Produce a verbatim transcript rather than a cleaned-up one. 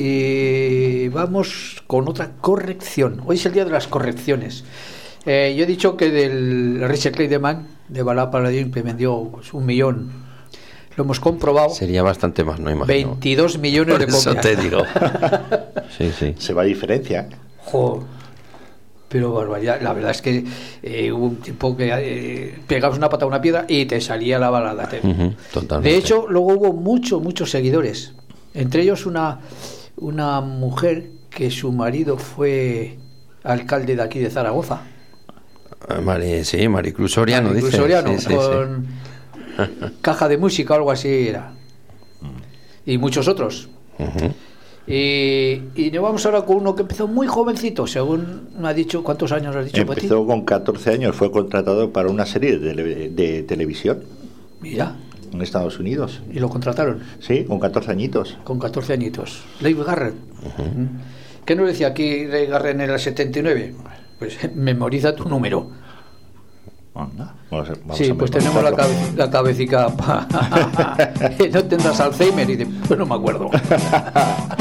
Y vamos con otra corrección. Hoy es el día de las correcciones. Eh, yo he dicho que del Richard Clayderman de Ballad Paladin que vendió pues, un millón. Lo hemos comprobado. Sería bastante más, no imagino. veintidós millones de copias. Eso te digo. Sí, sí. Se va a diferencia. Jo, pero barbaridad. La verdad es que eh, hubo un tiempo que eh, pegabas una pata a una piedra y te salía la balada. Uh-huh, totalmente. De hecho, luego hubo muchos, muchos seguidores. Entre ellos una, una mujer que su marido fue alcalde de aquí de Zaragoza. Mari, sí, Maricruz Soriano, Maricruz dice. Soriano, sí, sí, con sí. caja de música o algo así era. Y muchos otros. Uh-huh. Y, y nos vamos ahora con uno que empezó muy jovencito, según me ha dicho. ¿Cuántos años has dicho? Empezó con catorce años, fue contratado para una serie de, tele, de televisión. Mira. En Estados Unidos. ¿Y lo contrataron? Sí, con catorce añitos. Con catorce añitos. Leigh Garrett. Uh-huh. ¿Qué nos decía aquí Leigh Garrett en el setenta y nueve? Pues memoriza tu número. Anda, vamos a, vamos sí, a pues tenemos la, cabe, la cabecita. Pa... no tendrás Alzheimer y de... pues no me acuerdo.